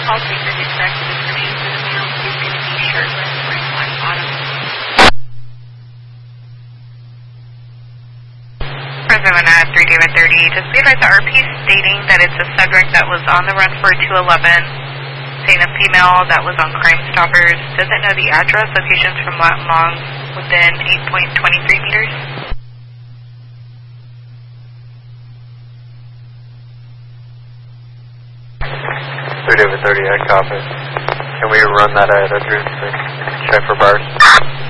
call taker the correct description for the male. He's going to be shirtless, wearing black bottoms. President at 3 David 30, just be advised the RP stating that it's a subject that was on the run for 211, saying a female that was on Crime Stoppers, doesn't know the address, locations from Latin Long within 8.23 meters. 3 David 30, I copy. Can we run that at a 3 check for bars?